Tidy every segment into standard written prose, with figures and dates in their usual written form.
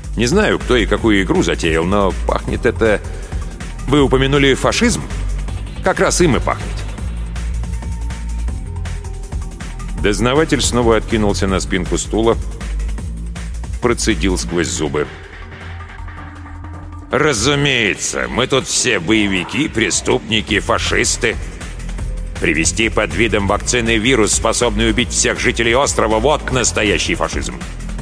Не знаю, кто и какую игру затеял, но пахнет это... Вы упомянули фашизм? Как раз им и пахнет. Дознаватель снова откинулся на спинку стула, процедил сквозь зубы. «Разумеется, мы тут все боевики, преступники, фашисты. Привести под видом вакцины вирус, способный убить всех жителей острова, вот настоящий фашизм».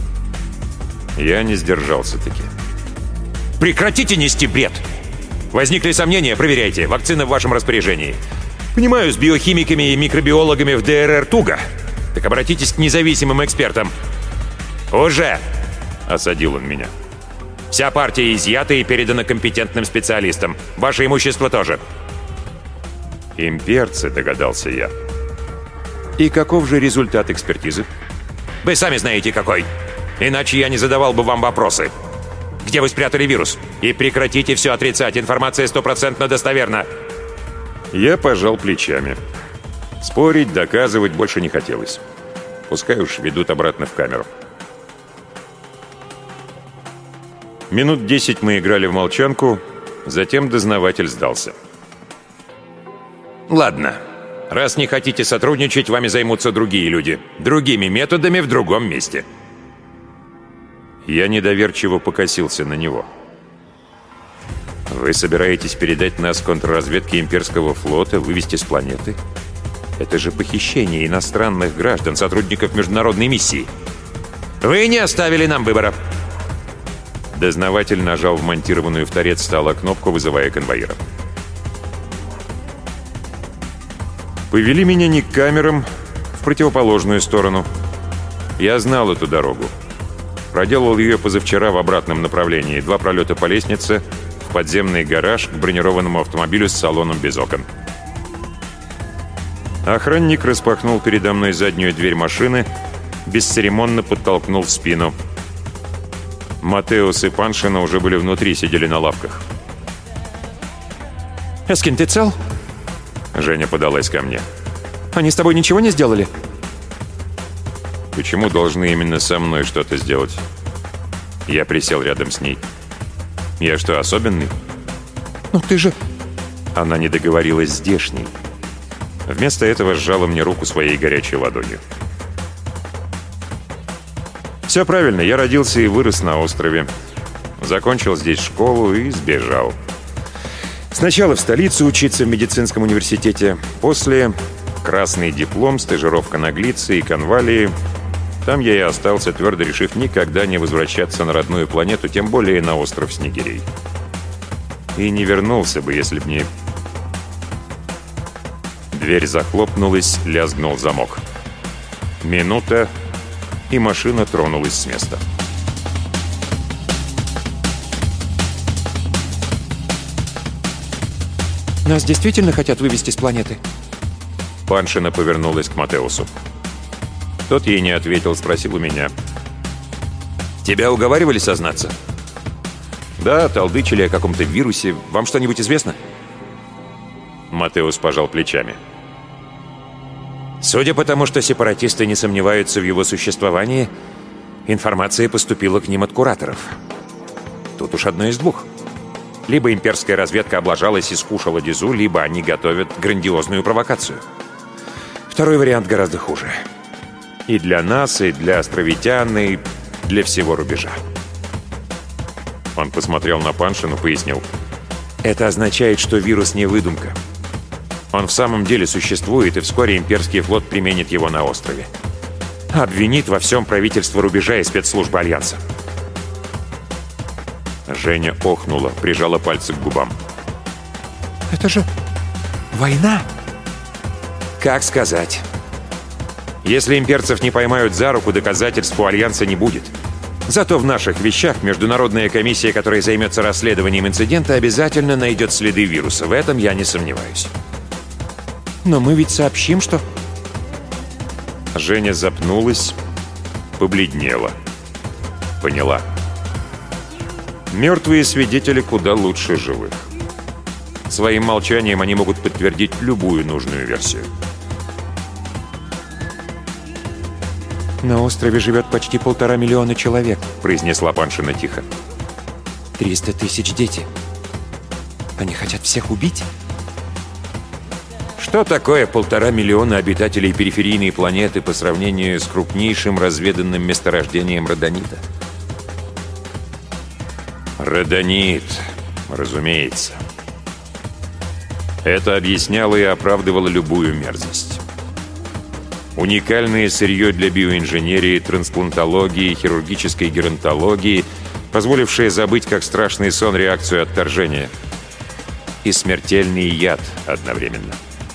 Я не сдержался-таки. «Прекратите нести бред! Возникли сомнения? Проверяйте. Вакцина в вашем распоряжении. Понимаю, с биохимиками и микробиологами в ДРР туго. Так обратитесь к независимым экспертам». «Уже!» — осадил он меня. «Вся партия изъята и передана компетентным специалистам. Ваше имущество тоже». «Имперцы», — догадался я. «И каков же результат экспертизы?» «Вы сами знаете, какой. Иначе я не задавал бы вам вопросы. Где вы спрятали вирус? И прекратите все отрицать. Информация 100% достоверна». Я пожал плечами. Спорить, доказывать больше не хотелось. Пускай уж ведут обратно в камеру. Минут 10 мы играли в молчанку, затем дознаватель сдался. «Ладно. Раз не хотите сотрудничать, вами займутся другие люди. Другими методами в другом месте». Я недоверчиво покосился на него. «Вы собираетесь передать нас контрразведке имперского флота, вывести с планеты? Это же похищение иностранных граждан, сотрудников международной миссии». «Вы не оставили нам выбора». Дознаватель нажал вмонтированную в торец стола кнопку, вызывая конвоира. Повели меня не к камерам, в противоположную сторону. Я знал эту дорогу. Проделал ее позавчера в обратном направлении. 2 пролета по лестнице, в подземный гараж, к бронированному автомобилю с салоном без окон. Охранник распахнул передо мной заднюю дверь машины, бесцеремонно подтолкнул в спину. Матеус и Паншина уже были внутри, сидели на лавках. «Эскин, ты цел?» Женя подалась ко мне. «Они с тобой ничего не сделали?» «Почему должны именно со мной что-то сделать?» Я присел рядом с ней. «Я что, особенный?» «Ну ты же...» Она не договорилась здешней. Вместо этого сжала мне руку своей горячей ладонью. «Все правильно, я родился и вырос на острове. Закончил здесь школу и сбежал. Сначала в столицу учиться в медицинском университете, после красный диплом, стажировка на Глиции и Конвалии. Там я и остался, твердо решив никогда не возвращаться на родную планету, тем более на остров Снегирей. И не вернулся бы, если б не...» Дверь захлопнулась, лязгнул замок. Минута, и машина тронулась с места. «Нас действительно хотят вывести с планеты?» Паншина повернулась к Матеусу. Тот ей не ответил, спросил у меня. «Тебя уговаривали сознаться?» «Да, толдычили о каком-то вирусе. Вам что-нибудь известно?» Матеус пожал плечами. «Судя по тому, что сепаратисты не сомневаются в его существовании, информация поступила к ним от кураторов. Тут уж одно из двух. Либо имперская разведка облажалась и скушала Дизу, либо они готовят грандиозную провокацию. Второй вариант гораздо хуже. И для нас, и для островитян, и для всего рубежа». Он посмотрел на Паншину, пояснил. «Это означает, что вирус не выдумка. Он в самом деле существует, и вскоре имперский флот применит его на острове. Обвинит во всем правительство рубежа и спецслужбы Альянса». Женя охнула, прижала пальцы к губам. «Это же война!» «Как сказать? Если имперцев не поймают за руку, доказательств у Альянса не будет. Зато в наших вещах международная комиссия, которая займется расследованием инцидента, обязательно найдет следы вируса. В этом я не сомневаюсь». «Но мы ведь сообщим, что...» Женя запнулась, побледнела. Поняла. Мертвые свидетели куда лучше живых. Своим молчанием они могут подтвердить любую нужную версию. На острове живет почти 1,5 миллиона человек. Произнесла Паншина тихо. 300 тысяч дети. Они хотят всех убить? Что такое 1,5 миллиона обитателей периферийной планеты по сравнению с крупнейшим разведанным месторождением родонита? Родонит, разумеется. Это объясняло и оправдывало любую мерзость. Уникальное сырье для биоинженерии, трансплантологии, хирургической геронтологии, позволившее забыть, как страшный сон, реакцию отторжения. И смертельный яд одновременно.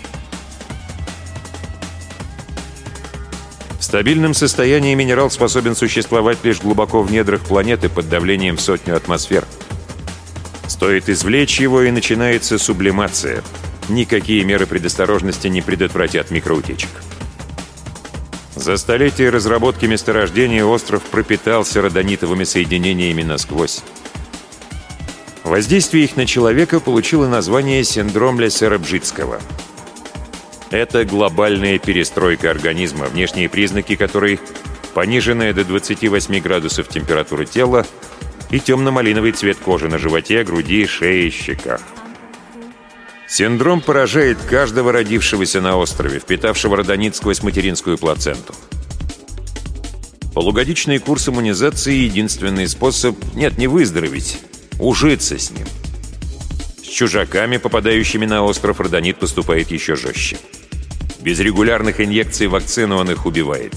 В стабильном состоянии минерал способен существовать лишь глубоко в недрах планеты под давлением 100 атмосфер. Стоит извлечь его, и начинается сублимация. Никакие меры предосторожности не предотвратят микроутечек. За столетия разработки месторождения остров пропитался родонитовыми соединениями насквозь. Воздействие их на человека получило название синдром Лессера-Бжицкого. Это глобальная перестройка организма, внешние признаки которой — пониженная до 28 градусов температура тела и темно-малиновый цвет кожи на животе, груди, шее и щеках. Синдром поражает каждого родившегося на острове, впитавшего родонит сквозь материнскую плаценту. Полугодичный курс иммунизации — единственный способ, не выздороветь, ужиться с ним. С чужаками, попадающими на остров, родонит поступает еще жестче. Без регулярных инъекций вакцины он их убивает.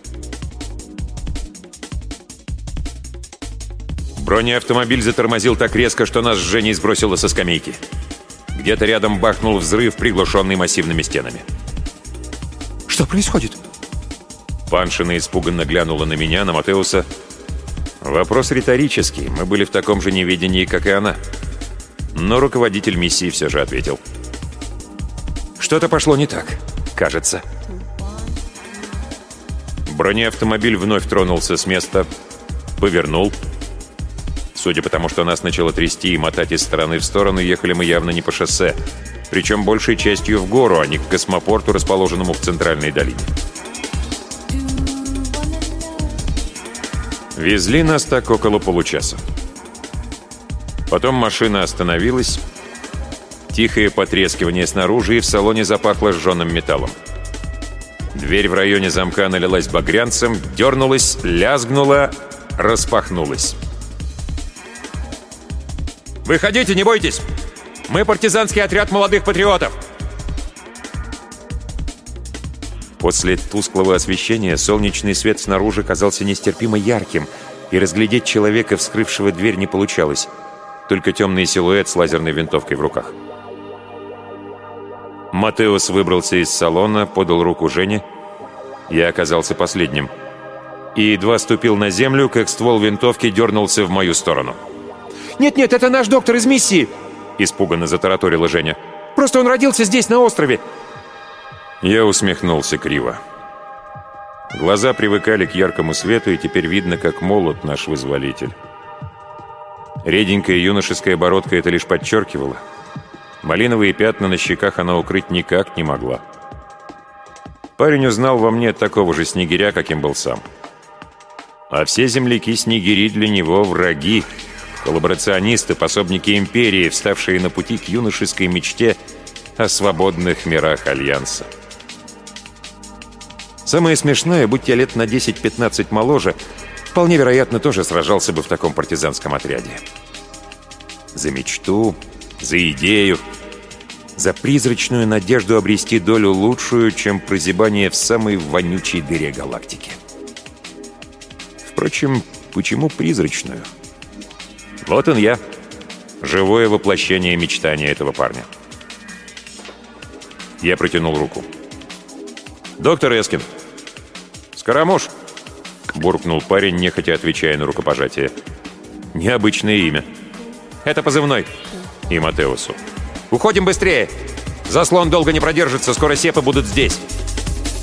Бронеавтомобиль затормозил так резко, что нас с Женей сбросило со скамейки. Где-то рядом бахнул взрыв, приглушенный массивными стенами. Что происходит? Паншина испуганно глянула на меня, на Матеуса. Вопрос риторический. Мы были в таком же неведении, как и она. Но руководитель миссии все же ответил. Что-то пошло не так, кажется. Бронеавтомобиль вновь тронулся с места, повернул. Судя по тому, что нас начало трясти и мотать из стороны в сторону, ехали мы явно не по шоссе. Причем большей частью в гору, а не к космопорту, расположенному в центральной долине. Везли нас так около получаса. Потом машина остановилась. Тихое потрескивание снаружи, и в салоне запахло сжженным металлом. Дверь в районе замка налилась багрянцем, дернулась, лязгнула, распахнулась. «Выходите, не бойтесь! Мы партизанский отряд молодых патриотов!» После тусклого освещения солнечный свет снаружи казался нестерпимо ярким, и разглядеть человека, вскрывшего дверь, не получалось. Только темный силуэт с лазерной винтовкой в руках. Матеус выбрался из салона, подал руку Жене. Я оказался последним. И едва ступил на землю, как ствол винтовки дернулся в мою сторону. «Нет-нет, это наш доктор из миссии!» Испуганно затараторила Женя. «Просто он родился здесь, на острове!» Я усмехнулся криво. Глаза привыкали к яркому свету, и теперь видно, как молод наш вызволитель. Реденькая юношеская бородка это лишь подчеркивала. Малиновые пятна на щеках она укрыть никак не могла. Парень узнал во мне такого же снегиря, каким был сам. А все земляки-снегири для него враги, коллаборационисты, пособники империи, вставшие на пути к юношеской мечте о свободных мирах Альянса. Самое смешное, будь я лет на 10-15 моложе, вполне вероятно, тоже сражался бы в таком партизанском отряде. За мечту, за идею, за призрачную надежду обрести долю лучшую, чем прозябание в самой вонючей дыре галактики. Впрочем, почему призрачную? Вот он я, живое воплощение мечтания этого парня. Я протянул руку. «Доктор Эскин!» «Скоромуш!» — буркнул парень, нехотя отвечая на рукопожатие. «Необычное имя. Это позывной». И Матеусу. «Уходим быстрее! Заслон долго не продержится, скоро сепы будут здесь!»